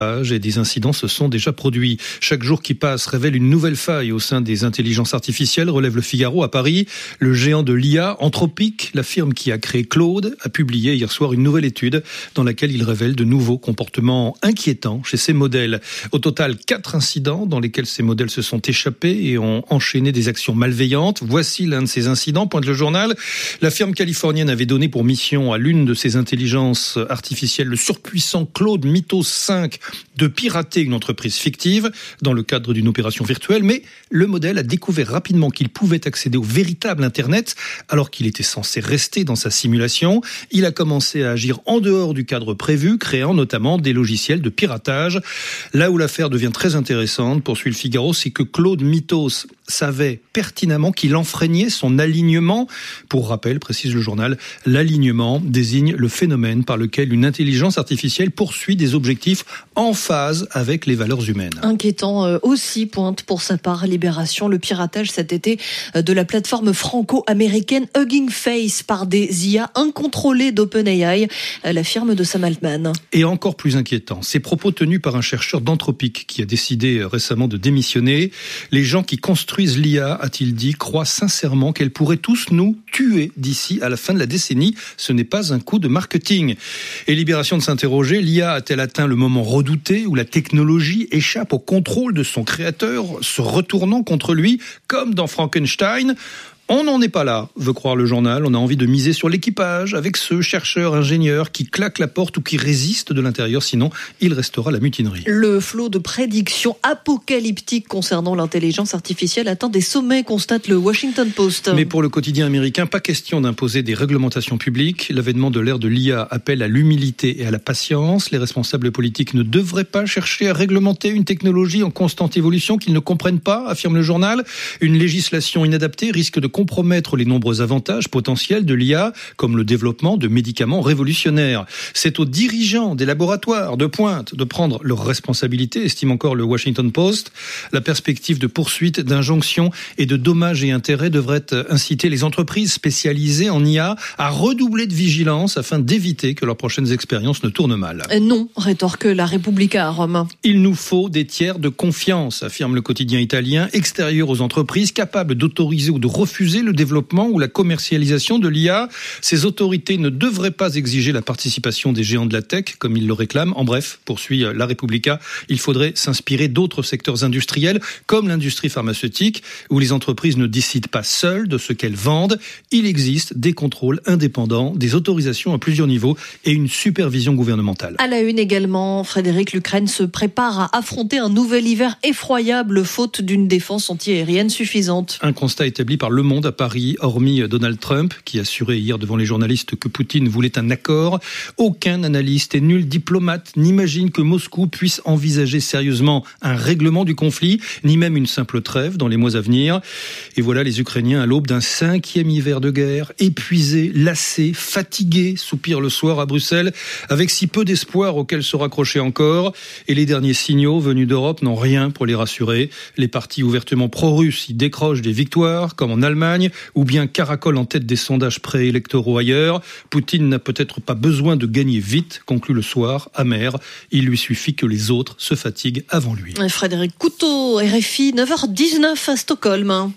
et des incidents se sont déjà produits. Chaque jour qui passe révèle une nouvelle faille au sein des intelligences artificielles, relève le Figaro. À Paris, le géant de l'IA, Anthropic, la firme qui a créé Claude, a publié hier soir une nouvelle étude dans laquelle il révèle de nouveaux comportements inquiétants chez ses modèles. Au total, 4 incidents dans lesquels ces modèles se sont échappés et ont enchaîné des actions malveillantes. Voici l'un de ces incidents, pointe le journal. La firme californienne avait donné pour mission à l'une de ses intelligences artificielles, le surpuissant Claude Mythos 5, de pirater une entreprise fictive dans le cadre d'une opération virtuelle, mais le modèle a découvert rapidement qu'il pouvait accéder au véritable Internet alors qu'il était censé rester dans sa simulation. Il a commencé à agir en dehors du cadre prévu, créant notamment des logiciels de piratage. Là où l'affaire devient très intéressante, poursuit le Figaro, c'est que Claude Mythos savait pertinemment qu'il enfreignait son alignement. Pour rappel, précise le journal, l'alignement désigne le phénomène par lequel une intelligence artificielle poursuit des objectifs en phase avec les valeurs humaines. Inquiétant aussi, pointe pour sa part Libération, le piratage cet été de la plateforme franco-américaine Hugging Face par des IA incontrôlées d'OpenAI, la firme de Sam Altman. Et encore plus inquiétant, ces propos tenus par un chercheur d'Anthropic qui a décidé récemment de démissionner. Les gens qui construisent l'IA, a-t-il dit, croient sincèrement qu'elle pourrait tous nous tuer d'ici à la fin de la décennie. Ce n'est pas un coup de marketing. Et Libération de s'interroger, l'IA a-t-elle atteint le moment redouté où la technologie échappe au contrôle de son créateur, se retournant contre lui, comme dans Frankenstein ? On n'en est pas là, veut croire le journal. On a envie de miser sur l'équipage, avec ce chercheur, ingénieur qui claque la porte ou qui résiste de l'intérieur, sinon il restera la mutinerie. Le flot de prédictions apocalyptiques concernant l'intelligence artificielle atteint des sommets, constate le Washington Post. Mais pour le quotidien américain, pas question d'imposer des réglementations publiques. L'avènement de l'ère de l'IA appelle à l'humilité et à la patience. Les responsables politiques ne devraient pas chercher à réglementer une technologie en constante évolution qu'ils ne comprennent pas, affirme le journal. Une législation inadaptée risque de compromettre les nombreux avantages potentiels de l'IA, comme le développement de médicaments révolutionnaires. C'est aux dirigeants des laboratoires de pointe de prendre leurs responsabilités, estime encore le Washington Post. La perspective de poursuite, d'injonction et de dommages et intérêts devrait inciter les entreprises spécialisées en IA à redoubler de vigilance afin d'éviter que leurs prochaines expériences ne tournent mal. Non, rétorque la Repubblica à Rome. Il nous faut des tiers de confiance, affirme le quotidien italien, extérieurs aux entreprises, capables d'autoriser ou de refuser le développement ou la commercialisation de l'IA. Ces autorités ne devraient pas exiger la participation des géants de la tech, comme ils le réclament. En bref, poursuit la Repubblica, il faudrait s'inspirer d'autres secteurs industriels, comme l'industrie pharmaceutique, où les entreprises ne décident pas seules de ce qu'elles vendent. Il existe des contrôles indépendants, des autorisations à plusieurs niveaux et une supervision gouvernementale. À la une également, Frédéric, l'Ukraine se prépare à affronter un nouvel hiver effroyable, faute d'une défense antiaérienne suffisante. Un constat établi par Le Monde à Paris, hormis Donald Trump, qui assurait hier devant les journalistes que Poutine voulait un accord. Aucun analyste et nul diplomate n'imagine que Moscou puisse envisager sérieusement un règlement du conflit, ni même une simple trêve dans les mois à venir. Et voilà les Ukrainiens à l'aube d'un 5e hiver de guerre, épuisés, lassés, fatigués, soupirent le soir à Bruxelles, avec si peu d'espoir auquel se raccrocher encore. Et les derniers signaux venus d'Europe n'ont rien pour les rassurer. Les partis ouvertement pro-russes y décrochent des victoires, comme en Allemagne, ou bien caracole en tête des sondages préélectoraux ailleurs. Poutine n'a peut-être pas besoin de gagner vite, conclut le soir, amer. Il lui suffit que les autres se fatiguent avant lui. Frédéric Couteau, RFI, 9h19 à Stockholm.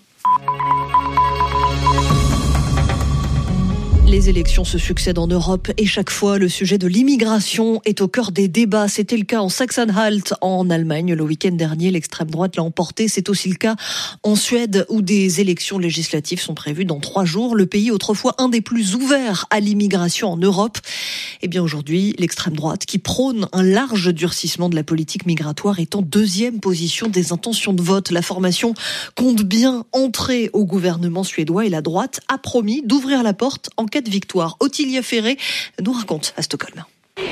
Les élections se succèdent en Europe et chaque fois, le sujet de l'immigration est au cœur des débats. C'était le cas en Saxe-Anhalt, en Allemagne. Le week-end dernier, l'extrême droite l'a emporté. C'est aussi le cas en Suède, où des élections législatives sont prévues dans 3 jours. Le pays, autrefois un des plus ouverts à l'immigration en Europe. Eh bien, aujourd'hui, l'extrême droite, qui prône un large durcissement de la politique migratoire, est en 2e position des intentions de vote. La formation compte bien entrer au gouvernement suédois et la droite a promis d'ouvrir la porte en cas de victoire. Ottilia Ferré nous raconte à Stockholm.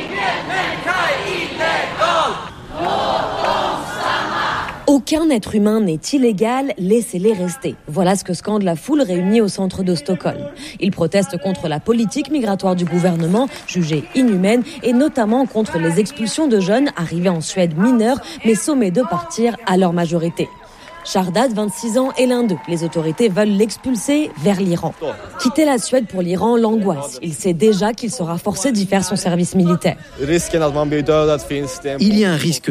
Aucun être humain n'est illégal, laissez-les rester. Voilà ce que scande la foule réunie au centre de Stockholm. Ils protestent contre la politique migratoire du gouvernement, jugée inhumaine, et notamment contre les expulsions de jeunes arrivés en Suède mineurs, mais sommés de partir à leur majorité. Shardad, 26 ans, est l'un d'eux. Les autorités veulent l'expulser vers l'Iran. Quitter la Suède pour l'Iran l'angoisse. Il sait déjà qu'il sera forcé d'y faire son service militaire. Il y a un risque